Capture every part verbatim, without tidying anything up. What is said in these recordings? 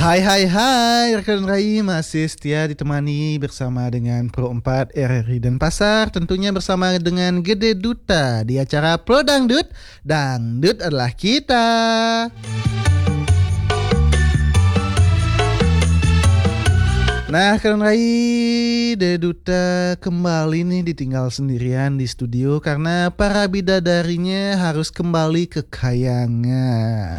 Hai hai hai rekan Rai, masih setia ditemani bersama dengan Pro empat R R I Denpasar, tentunya bersama dengan Gede Duta di acara Pro Dangdut. Dangdut adalah kita. Nah, rekan Rai, Gede Duta kembali nih ditinggal sendirian di studio karena para bidadarinya harus kembali ke kayangan.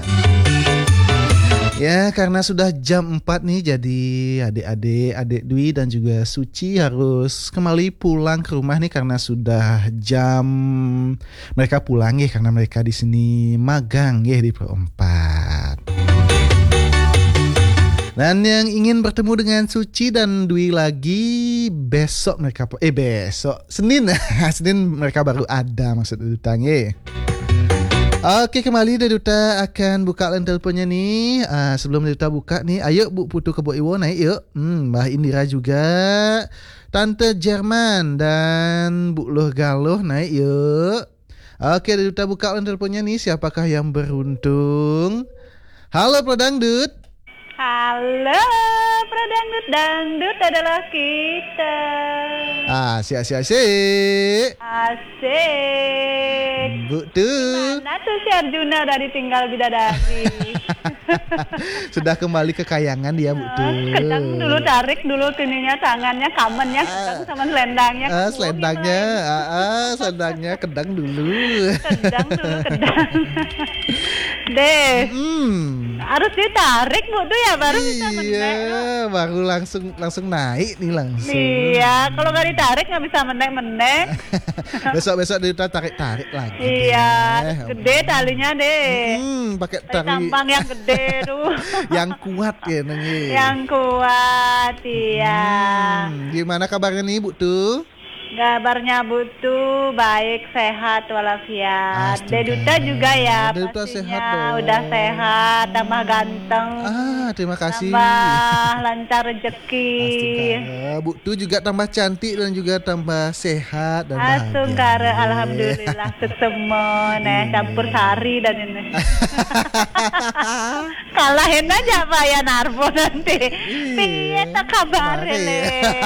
Ya, karena sudah jam empat nih, jadi adik-adik, adik Dwi dan juga Suci harus kembali pulang ke rumah nih karena sudah jam mereka pulang ya, karena mereka di sini magang ya di Pro empat. Dan yang ingin bertemu dengan Suci dan Dwi lagi besok mereka eh besok Senin Senin mereka baru ada maksud Duta ya. Oke, kembali Duta akan buka line teleponnya nih. Uh, sebelum Duta buka nih, ayo Bu Putu Kebo Iwo naik yuk. Hmm, Mbah Indira juga, Tante Jerman dan Bu Loh Galoh naik yuk. Oke, Duta buka line teleponnya nih. Siapakah yang beruntung? Halo Pro Dangdut. Halo Pro Dangdut, dangdut adalah kita. Ah, asik-asik. Asik. Bu tuh. Mana tuh si Arjuna udah ditinggal bidadari. Sudah kembali ke kayangan dia Bu tuh. Kedang dulu, tarik dulu tininya, tangannya, kamennya, kedang sama selendangnya. Ah, selendangnya, ah, ah, selendangnya kedang dulu. Kedang dulu, kedang. Deh. Hmm. Harus ditarik Bu tuh ya, baru bisa menaik. Iya, baru langsung langsung naik nih langsung. Iya, kalau nggak ditarik nggak bisa menaik-menaik. Besok-besok kita tarik-tarik lagi. Iya, deh. gede talinya deh. Hmm, pakai Tali tali tampang yang gede tuh. yang kuat ya nanti. Yang kuat, iya. Hmm, gimana kabarnya nih Bu tuh? Kabarnya butuh baik, sehat walafiat. Astaga. Deduta juga ya, Deduta pastinya sehat dong. udah sehat, tambah ganteng, Ah, terima kasih. tambah lancar rezeki. Astaga, Bu tuh juga tambah cantik dan juga tambah sehat dan Asungkara, bahagia. alhamdulillah ketemu nih, campur sari dan ini. Kalahin aja Pak ya Narbo nanti. Piye tak kabar Mari. le.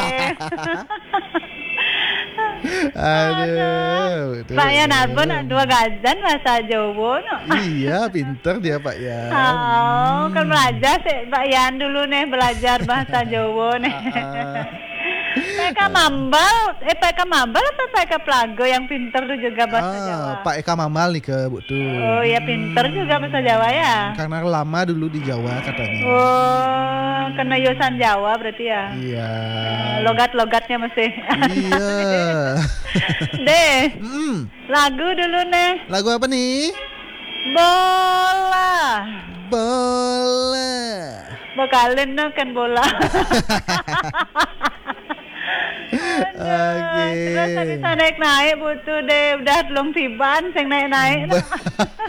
Aduh, Pak ya Narbo nak dua gazan bahasa Jawa no. Iya, pinter dia Pak ya. Oh, kan belajar sih Pak Yan dulu nih, belajar bahasa Jawa nih. P K Mambal, eh P K Mambal apa P K Plago yang pinter tuh juga bahasa Ah, Jawa? Pak Eka Mamal nih ke Bu tuh. Oh ya, pinter juga bahasa Jawa ya. Karena lama dulu di Jawa katanya. Oh, kena yusan Jawa berarti ya. Iya. Logat-logatnya mesti. Iya. Deh, Hmm, lagu dulu nih. lagu apa nih? Bola. Bola. Bokalin no kan bola. Oke. Terus tadi saya naik-naik butuh deh, udah belum tiban, saya naik-naik.